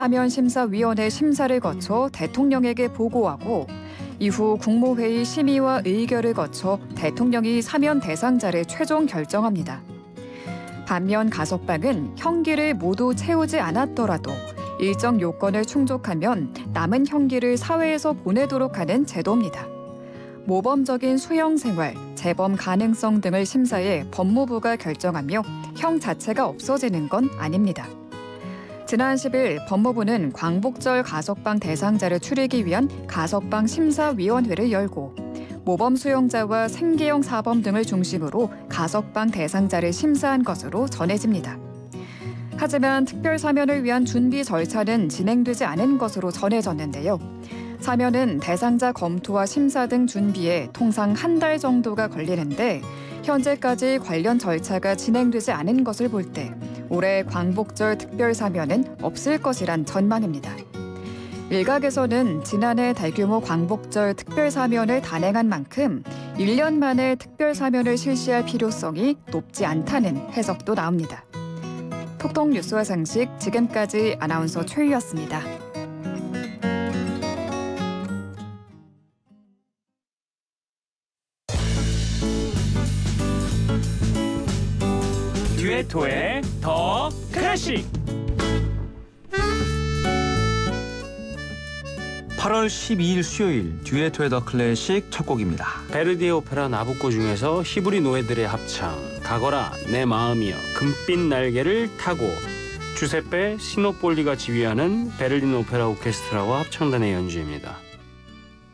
사면심사위원회 심사를 거쳐 대통령에게 보고하고 이후 국무회의 심의와 의결을 거쳐 대통령이 사면 대상자를 최종 결정합니다. 반면 가석방은 형기를 모두 채우지 않았더라도 일정 요건을 충족하면 남은 형기를 사회에서 보내도록 하는 제도입니다. 모범적인 수형 생활, 재범 가능성 등을 심사해 법무부가 결정하며 형 자체가 없어지는 건 아닙니다. 지난 10일 법무부는 광복절 가석방 대상자를 추리기 위한 가석방 심사위원회를 열고 모범 수용자와 생계형 사범 등을 중심으로 가석방 대상자를 심사한 것으로 전해집니다. 하지만 특별 사면을 위한 준비 절차는 진행되지 않은 것으로 전해졌는데요. 사면은 대상자 검토와 심사 등 준비에 통상 한 달 정도가 걸리는데 현재까지 관련 절차가 진행되지 않은 것을 볼 때 올해 광복절 특별 사면은 없을 것이란 전망입니다. 일각에서는 지난해 대규모 광복절 특별 사면을 단행한 만큼 1년 만에 특별 사면을 실시할 필요성이 높지 않다는 해석도 나옵니다. 톡톡 뉴스와 상식 지금까지 아나운서 최유였습니다. 듀엣토의 더 클래식. 8월 12일 수요일 듀엣토의 더 클래식 첫 곡입니다. 베르디의 오페라 나부코 중에서 히브리 노예들의 합창 가거라 내 마음이여 금빛 날개를 타고 주세페 시노폴리가 지휘하는 베를린 오페라 오케스트라와 합창단의 연주입니다.